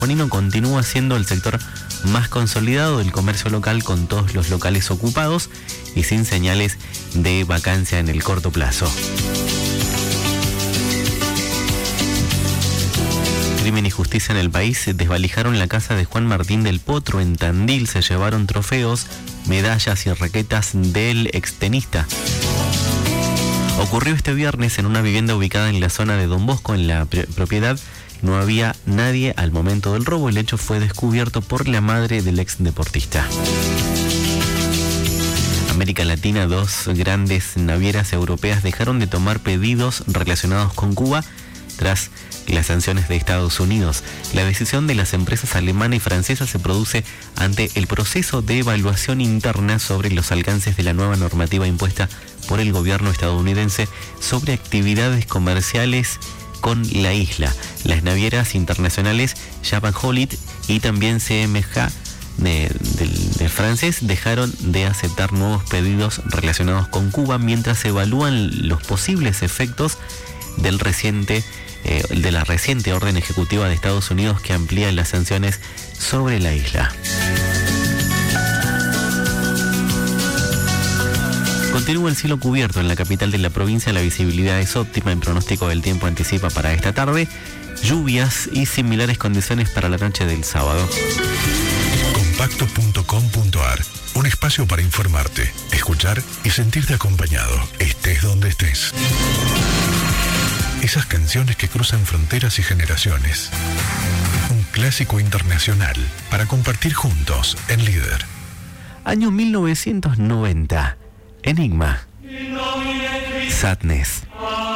Bonino continúa siendo el sector más consolidado del comercio local, con todos los locales ocupados y sin señales de vacancia en el corto plazo. Crimen y justicia en el país. Se desvalijaron la casa de Juan Martín del Potro en Tandil. Se llevaron trofeos, medallas y raquetas del extenista. Ocurrió este viernes en una vivienda ubicada en la zona de Don Bosco. En la propiedad no había nadie al momento del robo. El hecho fue descubierto por la madre del ex deportista. América Latina. 2 grandes navieras europeas dejaron de tomar pedidos relacionados con Cuba tras las sanciones de Estados Unidos. La decisión de las empresas alemana y francesa se produce ante el proceso de evaluación interna sobre los alcances de la nueva normativa impuesta por el gobierno estadounidense sobre actividades comerciales con la isla. Las navieras internacionales Japan Holit y también CMA del francés dejaron de aceptar nuevos pedidos relacionados con Cuba mientras se evalúan los posibles efectos de la reciente orden ejecutiva de Estados Unidos que amplía las sanciones sobre la isla. Continúa el cielo cubierto en la capital de la provincia. La visibilidad es óptima. El pronóstico del tiempo anticipa para esta tarde lluvias y similares condiciones para la noche del sábado. Compacto.com.ar, un espacio para informarte, escuchar y sentirte acompañado, estés donde estés. Esas canciones que cruzan fronteras y generaciones. Un clásico internacional para compartir juntos en Líder. Año 1990. Enigma. Sadness.